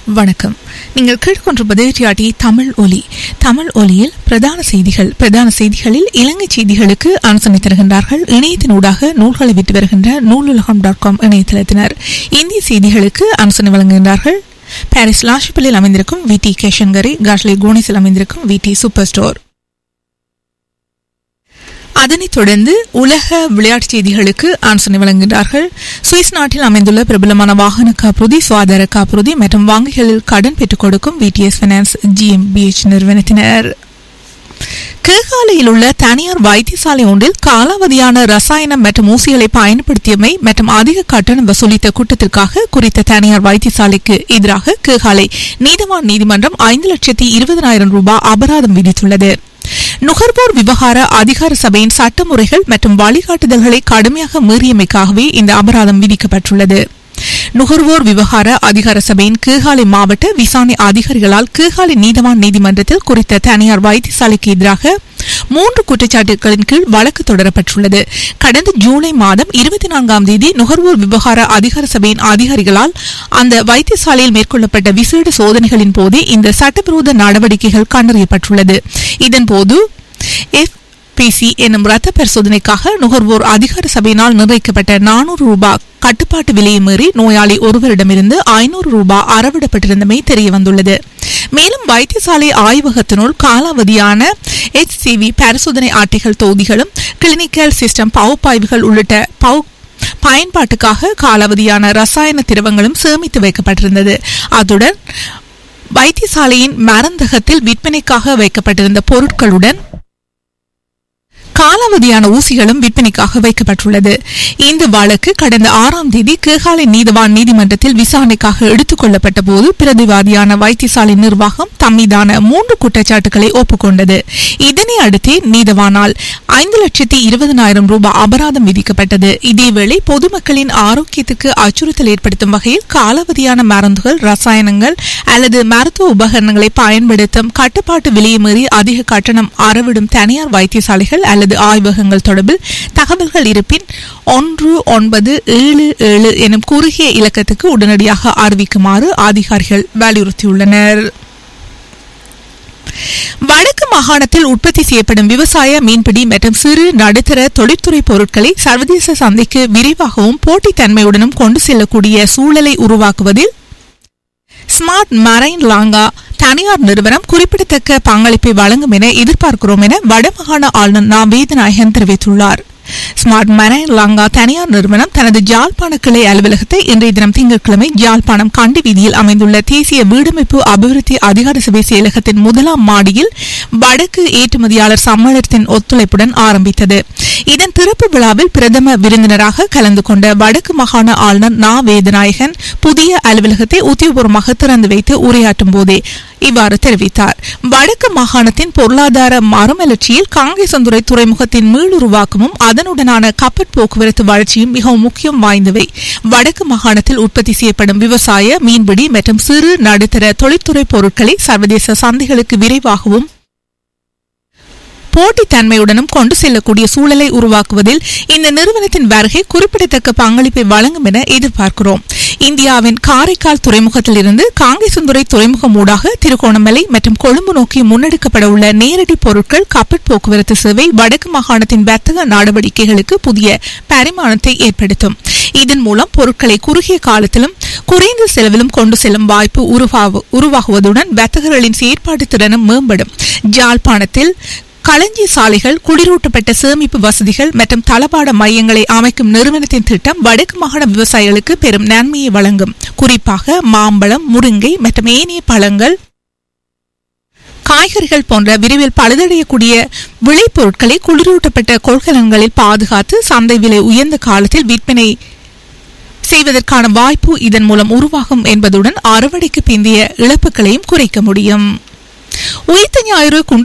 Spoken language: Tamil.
வணக்கம். நீங்கள் கேட்டுக்கொண்டிருப்பது டிஆர்டி தமிழ் ஒலி. தமிழ் ஒலியில் பிரதான செய்திகளில் இலங்கை செய்திகளுக்கு ஆலோசனை தருகின்றார்கள் இணையத்தினூடாக நூல்களை விட்டு வருகின்ற நூலுலகம்.com இணையதளத்தினர். இந்திய செய்திகளுக்கு ஆலோசனை வழங்குகின்றார்கள் பாரிஸ் லாஷிப்பலில் அமைந்திருக்கும் விடி கேஷன்கரி, காஷ்லி கோனிஸில் அமைந்திருக்கும் விடி சூப்பர் ஸ்டோர். அதனைத் தொடர்ந்து உலக விளையாட்டுச் செய்திகளுக்கு ஆலோசனை வழங்குகிறார்கள் சுவிஸ் நாட்டில் அமைந்துள்ள பிரபலமான வாகன காப்புறுதி, சுகாதார காப்புறுதி மற்றும் வங்கிகளில் கடன் பெற்றுக் கொடுக்கும் விடிஎஸ் பைனான்ஸ் ஜிஎம்பிஎச் நிறுவனத்தினர். கேகாலையில் உள்ள தனியார் வைத்தியசாலை ஒன்றில் காலாவதியான ரசாயனம் மற்றும் ஊசிகளை பயன்படுத்தியமை மற்றும் அதிக கட்டணம் வசூலித்த குற்றத்திற்காக குறித்த தனியார் வைத்தியசாலைக்கு எதிராக கேகாலை நீதவான் நீதிமன்றம் 5,20,000 ரூபாய் அபராதம் விதித்துள்ளது. நுகர்வோர் விவகார அதிகார சபையின் சட்டமுறைகள் மற்றும் வழிகாட்டுதல்களை கடுமையாக மீறியமைக்காகவே இந்த அபராதம் விதிக்கப்பட்டுள்ளது. நுகர்வோர் விவகார அதிகார சபையின் கேகாலை மாவட்ட விசாரணை அதிகாரிகளால் கேகாலை நீதவான் நீதிமன்றத்தில் குறித்த தனியார் வைத்தியசாலைக்கு எதிராக 3 குற்றச்சாட்டுகளின் கீழ் வழக்கு தொடரப்பட்டுள்ளது. கடந்த ஜூலை மாதம் 24ஆம் தேதி நுகர்வோர் விவகார அதிகார சபையின் அதிகாரிகளால் அந்த வைத்தியசாலையில் மேற்கொள்ளப்பட்ட விசேட சோதனைகளின் போது இந்த சட்டவிரோத நடவடிக்கைகள் கண்டறியப்பட்டுள்ளது. இதன்போது பிசி என்னும் ரத்த பரிசோதனைக்காக நுகர்வோர் அதிகார சபையினால் நிர்ணயிக்கப்பட்ட 400 ரூபாய் கட்டுப்பாட்டு விலையை மீறி நோயாளி ஒருவரிடமிருந்து 500 ரூபாய் அறவிடப்பட்டிருந்தமை தெரியவந்துள்ளது. மேலும் வைத்தியசாலை ஆய்வகத்தினுள் காலாவதியான HCV பரிசோதனை அட்டைகள், தொகுதிகளும் கிளினிக்கல் சிஸ்டம் பகுப்பாய்வுகள் உள்ளிட்ட பயன்பாட்டுக்காக காலாவதியான ரசாயன திரவங்களும் சேமித்து வைக்கப்பட்டிருந்தது. அத்துடன் வைத்தியசாலையின் மருந்தகத்தில் விற்பனைக்காக வைக்கப்பட்டிருந்த பொருட்களுடன் காலாவதியான ஊசிகளும் விற்பனைக்காக வைக்கப்பட்டுள்ளது. இந்த வழக்கு கடந்த 6ஆம் தேதி கேகாலை நீதவான் நீதிமன்றத்தில் விசாரணைக்காக எடுத்துக் கொள்ளப்பட்ட போது பிரதிவாதியான வைத்தியசாலை நிர்வாகம் தம்மீதான 3 குற்றச்சாட்டுகளை ஒப்புக்கொண்டது. இதனை அடுத்து நீதவானால் 5,20,000 ரூபாய் அபராதம் விதிக்கப்பட்டது. இதேவேளை பொதுமக்களின் ஆரோக்கியத்துக்கு அச்சுறுத்தல் ஏற்படுத்தும் வகையில் காலாவதியான மருந்துகள், ரசாயனங்கள் அல்லது மருத்துவ உபகரணங்களை பயன்படுத்தும் கட்டுப்பாட்டு விலையை மீறி அதிக கட்டணம் அறவிடும் தனியார் வைத்தியசாலைகள் அல்லது ஆய்வகங்கள் தொடர்பில் தகவல்கள் இருப்பின் 1977 எனும் குறுகிய இலக்கத்துக்கு உடனடியாக அறிவிக்குமாறு அதிகாரிகள் வலியுறுத்தியுள்ளனர். வடக்கு மாகாணத்தில் உற்பத்தி செய்யப்படும் விவசாய, மீன்பிடி மற்றும் சிறு நடுத்தர தொழிற்துறை பொருட்களை சர்வதேச சந்தைக்கு விரைவாகவும் போட்டித்தன்மையுடனும் கொண்டு செல்லக்கூடிய சூழலை உருவாக்குவதில் ஸ்மார்ட் மரைன் லாங்கா தனியார் நிறுவனம் குறிப்பிடத்தக்க பங்களிப்பை வழங்கும் என எதிர்பார்க்கிறோம் என வடமாகாண ஆளுநர் நா. வேதநாயகன் தெரிவித்துள்ளார். ஸ்மார்ட் மரைன் லாங்கா தனியார் நிறுவனம் தனது ஜாழ்ப்பாண கிளை அலுவலகத்தை இன்றைய தினம் திங்கட்கிழமை ஜாழ்ப்பாணம் கண்டி வீதியில் அமைந்துள்ள தேசிய வீடமைப்பு அபிவிருத்தி அதிகார சபை செயலகத்தின் 1ஆம் மாடியில் வடக்கு ஏற்றுமதியாளர் சம்மேளனத்தின் ஒத்துழைப்புடன் ஆரம்பித்தது. இதன் திறப்பு விழாவில் பிரதம விருந்தினராக கலந்து கொண்ட வடக்கு மாகாண ஆளுநர் நா. வேதநாயகன் புதிய அலுவலகத்தை உத்தியோகபூர்வமாக திறந்து வைத்து உரையாற்றும் போதே இவ்வாறு தெரிவித்தார். வடக்கு மாகாணத்தின் பொருளாதார மறுமலர்ச்சியில் காங்கேசந்துறை துறைமுகத்தின் மீளுருவாக்கமும் அதனுடனான கப்பற் போக்குவரத்து வளர்ச்சியும் மிகவும் முக்கியம் வாய்ந்தவை. வடக்கு மாகாணத்தில் உற்பத்தி செய்யப்படும் விவசாய, மீன்பிடி மற்றும் சிறு நடுத்தர தொழிற்துறை பொருட்களை சர்வதேச சந்தைகளுக்கு விரைவாகவும் போட்டித்தன்மையுடனும் கொண்டு செல்லக்கூடிய சூழலை உருவாக்குவதில் இந்த நிறுவனத்தின் வருகை குறிப்பிடத்தக்க பங்களிப்பை வழங்கும் என எதிர்பார்க்கிறோம். இந்தியாவின் காரைக்கால் துறைமுகத்தில் இருந்து காங்கேசந்துறை துறைமுகம் ஊடாக திருகோணமலை மற்றும் கொழும்பு நோக்கி முன்னெடுக்கப்பட உள்ள நேரடி பொருட்கள் கப்பற் போக்குவரத்து சேவை வடக்கு மாகாணத்தின் வர்த்தக நடவடிக்கைகளுக்கு புதிய பரிமாணத்தை ஏற்படுத்தும். இதன் மூலம் பொருட்களை குறுகிய காலத்திலும் குறைந்த செலவிலும் கொண்டு செல்லும் வாய்ப்பு உருவாகுவதுடன் வர்த்தகர்களின் செயற்பாட்டு திறனும் மேம்படும். ஜாழ்ப்பாணத்தில் களஞ்சி சாலைகள், குளிரூட்டப்பட்ட சேமிப்பு வசதிகள் மற்றும் தளபாட மையங்களை அமைக்கும் நிறுவனத்தின் திட்டம் வடக்கு மாகாண விவசாயிகளுக்கு பெரும் நன்மையை வழங்கும். குறிப்பாக மாம்பழம், முருங்கை மற்றும் ஏனைய பழங்கள், காய்கறிகள் போன்ற விரைவில் பழுதடையக்கூடிய விளைபொருட்களை குளிரூட்டப்பட்ட கொள்கலன்களில் பாதுகாத்து சந்தை விலை உயர்ந்த காலத்தில் விற்பனை செய்வதற்கான வாய்ப்பு இதன் மூலம் உருவாகும் என்பதுடன் அறுவடைக்கு பிந்தைய இழப்புகளையும் குறைக்க முடியும். உயிர்த்த ஞாயிறு குண்டு